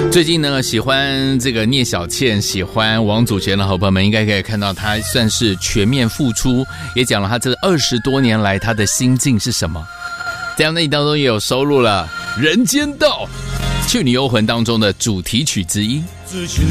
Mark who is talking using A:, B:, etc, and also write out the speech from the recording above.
A: 最近呢，喜欢这个聂小倩、喜欢王祖贤的好朋友们，应该可以看到他算是全面复出，也讲了他这20多年来他的心境是什么。这样那当中也有收录了《人间道》《去你幽魂》当中的主题曲之一。